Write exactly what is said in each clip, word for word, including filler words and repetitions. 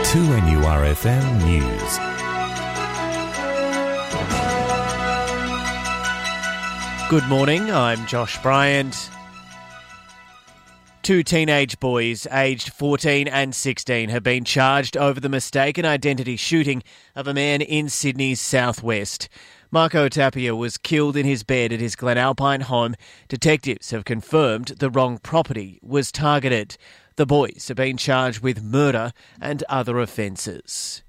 two N U R F M News. Good morning, I'm Josh Bryant. Two teenage boys aged fourteen and sixteen have been charged over the mistaken identity shooting of a man in Sydney's southwest. Marco Tapia was killed in his bed at his Glenalpine home. Detectives have confirmed the wrong property was targeted. The boys have been charged with murder and other offences.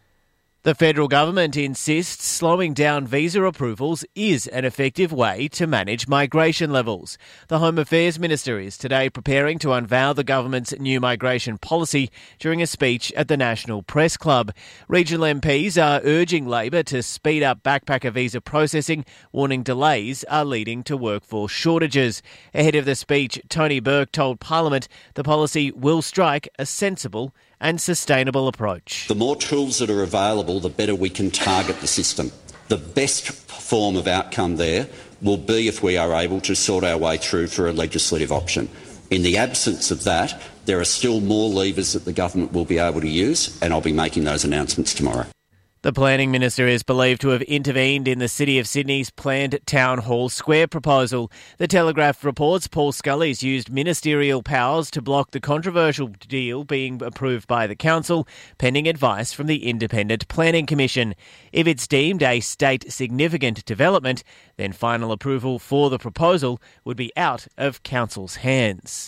The federal government insists slowing down visa approvals is an effective way to manage migration levels. The Home Affairs Minister is today preparing to unveil the government's new migration policy during a speech at the National Press Club. Regional M Ps are urging Labor to speed up backpacker visa processing, warning delays are leading to workforce shortages. Ahead of the speech, Tony Burke told Parliament the policy will strike a sensible and sustainable approach. The more tools that are available, the better we can target the system. The best form of outcome there will be if we are able to sort our way through for a legislative option. In the absence of that, there are still more levers that the government will be able to use, and I'll be making those announcements tomorrow. The Planning Minister is believed to have intervened in the City of Sydney's planned Town Hall Square proposal. The Telegraph reports Paul Scully's used ministerial powers to block the controversial deal being approved by the council, pending advice from the Independent Planning Commission. If it's deemed a state-significant development, then final approval for the proposal would be out of council's hands.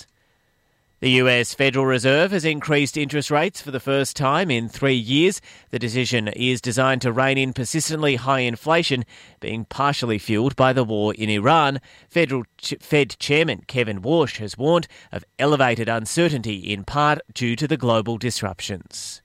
The U S Federal Reserve has increased interest rates for the first time in three years. The decision is designed to rein in persistently high inflation, being partially fuelled by the war in Iran. Federal Ch- Fed Chairman Kevin Warsh has warned of elevated uncertainty, in part due to the global disruptions.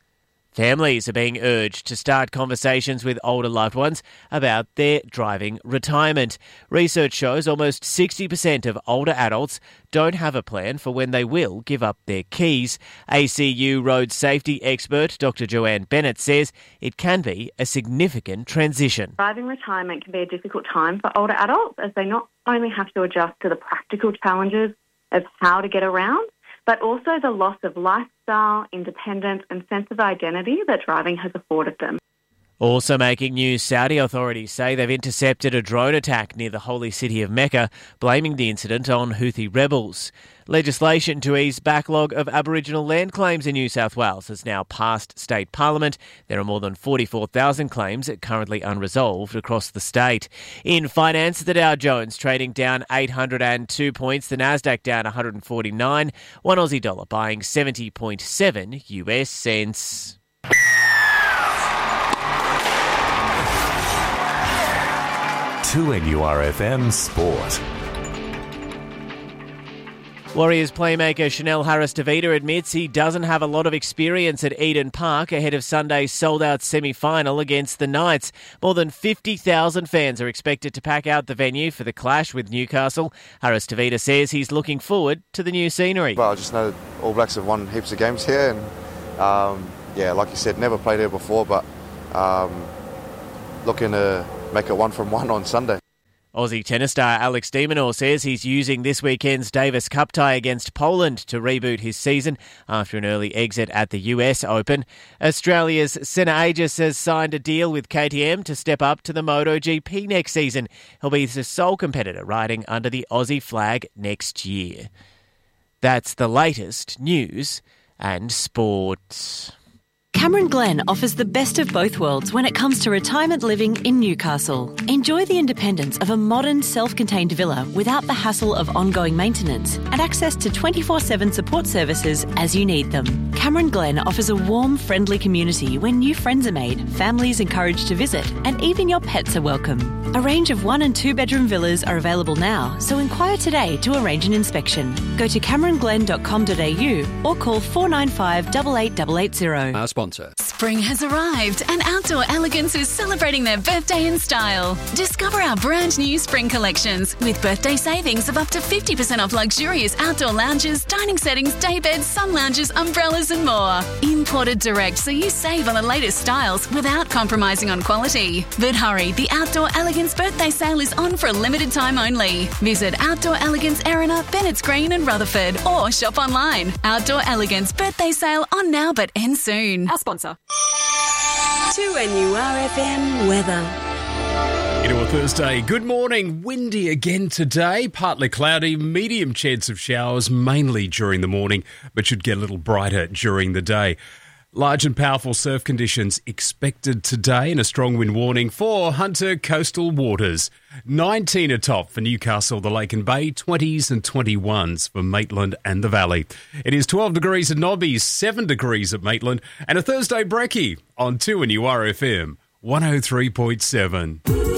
Families are being urged to start conversations with older loved ones about their driving retirement. Research shows almost sixty percent of older adults don't have a plan for when they will give up their keys. A C U road safety expert Doctor Joanne Bennett says it can be a significant transition. Driving retirement can be a difficult time for older adults, as they not only have to adjust to the practical challenges of how to get around, but also the loss of lifestyle, independence and sense of identity that driving has afforded them. Also making news, Saudi authorities say they've intercepted a drone attack near the holy city of Mecca, blaming the incident on Houthi rebels. Legislation to ease backlog of Aboriginal land claims in New South Wales has now passed state parliament. There are more than forty-four thousand claims currently unresolved across the state. In finance, the Dow Jones trading down eight hundred two points, the Nasdaq down one hundred forty-nine, one Aussie dollar buying seventy point seven U S cents. two N U R F M Sport. Warriors playmaker Chanel Harris-Tavita admits he doesn't have a lot of experience at Eden Park ahead of Sunday's sold-out semi-final against the Knights. More than fifty thousand fans are expected to pack out the venue for the clash with Newcastle. Harris-Tavita says he's looking forward to the new scenery. Well, I just know All Blacks have won heaps of games here, and um, yeah, like you said, never played here before, but um, looking to make it one from one on Sunday. Aussie tennis star Alex de Minaur says he's using this weekend's Davis Cup tie against Poland to reboot his season after an early exit at the U S Open. Australia's Senna Aegis has signed a deal with K T M to step up to the MotoGP next season. He'll be the sole competitor riding under the Aussie flag next year. That's the latest news and sport. Cameron Glen offers the best of both worlds when it comes to retirement living in Newcastle. Enjoy the independence of a modern, self-contained villa without the hassle of ongoing maintenance and access to twenty-four seven support services as you need them. Cameron Glen offers a warm, friendly community where new friends are made, families encouraged to visit, and even your pets are welcome. A range of one and two bedroom villas are available now, so inquire today to arrange an inspection. Go to cameron glen dot com dot a u or call four nine five, eight eight eight eight zero. Our sponsor. Spring has arrived and Outdoor Elegance is celebrating their birthday in style. Discover our brand new spring collections with birthday savings of up to fifty percent off luxurious outdoor lounges, dining settings, day beds, sun lounges, umbrellas and more. Imported direct so you save on the latest styles without compromising on quality. But hurry, the Outdoor Elegance birthday sale is on for a limited time only. Visit Outdoor Elegance Erina, Bennett's Green and Rutherford or shop online. Outdoor Elegance birthday sale on now but ends soon. Our sponsor. two N U R F M weather. Into a Thursday. Good morning. Windy again today. Partly cloudy, medium chance of showers, mainly during the morning, but should get a little brighter during the day. Large and powerful surf conditions expected today and a strong wind warning for Hunter coastal waters. nineteen atop for Newcastle, the Lake and Bay, twenties and twenty-ones for Maitland and the Valley. It is twelve degrees at Nobbies, seven degrees at Maitland, and a Thursday brekkie on two N U R F M one oh three point seven.